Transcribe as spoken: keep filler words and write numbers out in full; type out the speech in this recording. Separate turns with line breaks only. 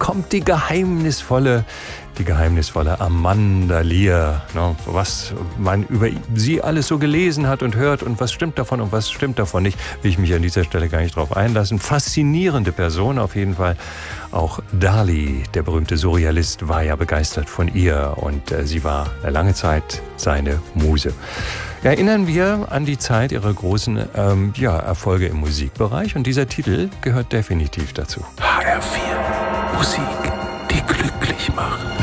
kommt die geheimnisvolle, die geheimnisvolle Amanda Lear. Ne, was man über sie alles so gelesen hat und hört und was stimmt davon und was stimmt davon nicht, will ich mich an dieser Stelle gar nicht drauf einlassen. Faszinierende Person auf jeden Fall. Auch Dali, der berühmte Surrealist, war ja begeistert von ihr und äh, sie war eine lange Zeit seine Muse. Erinnern wir an die Zeit ihrer großen ähm, ja, Erfolge im Musikbereich und dieser Titel gehört definitiv dazu.
H R vier, Musik, die glücklich macht.